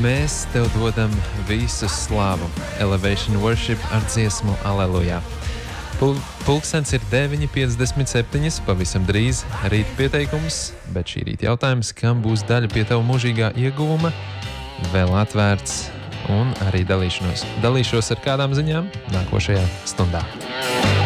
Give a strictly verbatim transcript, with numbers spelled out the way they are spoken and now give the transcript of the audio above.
Mēs Tev dodam visu slāvu. Elevation Worship ar dziesmu Aleluja. Pul pulkstens ir deviņi piecdesmit septiņi, pavisam drīz rīt pieteikums, bet šī rīt jautājums, kam būs daļa pie Tava mūžīgā ieguvuma, vēl atvērts un arī dalīšanos. Dalīšos ar kādām ziņām nākošajā stundā.